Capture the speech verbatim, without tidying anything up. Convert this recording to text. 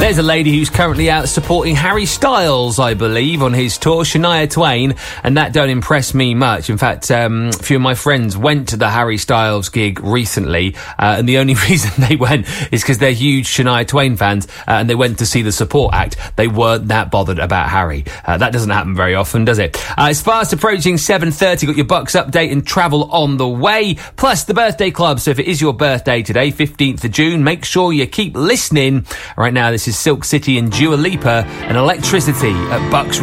There's a lady who's currently out supporting Harry Styles, I believe, on his tour, Shania Twain, and that don't impress me much. In fact, um, a few of my friends went to the Harry Styles gig recently, uh, and the only reason they went is because they're huge Shania Twain fans, uh, and they went to see the support act. They weren't that bothered about Harry. Uh, that doesn't happen very often, does it? Uh, it's fast approaching seven thirty. Got your Bucks update and travel on the way, plus the birthday club. So if it is your birthday today, fifteenth of June, make sure you keep listening. Right now, this is Silk City and Dua Lipa and Electricity at Bucks